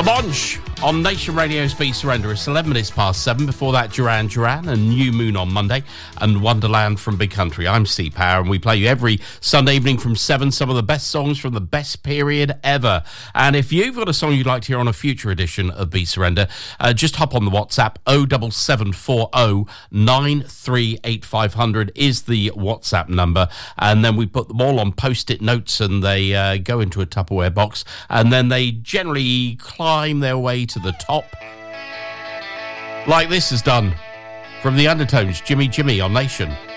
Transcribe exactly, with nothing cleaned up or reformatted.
Bunch on Nation Radio's Be Surrender. It's eleven minutes past seven. Before that, Duran Duran and New Moon on Monday and Wonderland from Big Country. I'm Steve Power, and we play you every Sunday evening from seven some of the best songs from the best period ever. And if you've got a song you'd like to hear on a future edition of Be Surrender, uh, just hop on the WhatsApp. oh seven seven four oh nine three eight five hundred is the WhatsApp number. And then we put them all on post-it notes, and they uh, go into a Tupperware box, and then they generally climb their way to the top, like this has done from the Undertones, Jimmy Jimmy on Nation.